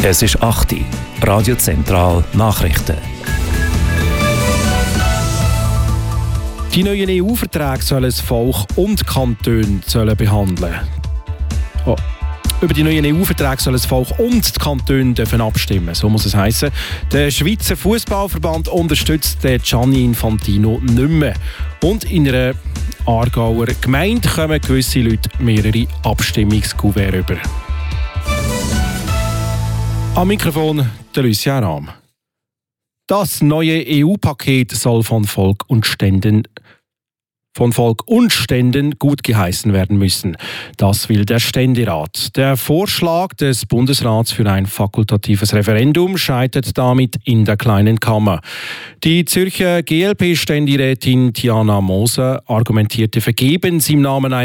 Es ist 8 Uhr. Radio Zentral Nachrichten. Die neuen EU-Verträge sollen das Volk und die Kantone behandeln. Über die neuen EU-Verträge sollen das Volk und die Kantone abstimmen, so muss es heißen. Der Schweizer Fußballverband unterstützt den Gianni Infantino nicht mehr. Und in einer Aargauer Gemeinde kommen gewisse Leute mehrere Abstimmungskuverts über. Am Mikrofon der Lucien Rahm. Das neue EU-Paket soll von Volk und Ständen gut geheißen werden müssen. Das will der Ständerat. Der Vorschlag des Bundesrats für ein fakultatives Referendum scheitert damit in der kleinen Kammer. Die Zürcher GLP-Ständerätin Tiana Moser argumentierte vergebens im Namen